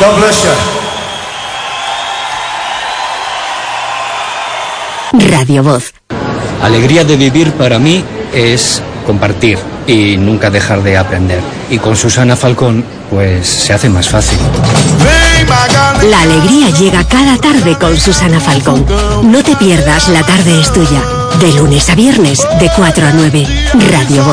God bless you. Radio Voz. Alegría de vivir para mí es compartir y nunca dejar de aprender. Y con Susana Falcón, pues se hace más fácil. La alegría llega cada tarde con Susana Falcón. No te pierdas La Tarde es Tuya. De lunes a viernes, de 4 a 9. Radio Voz.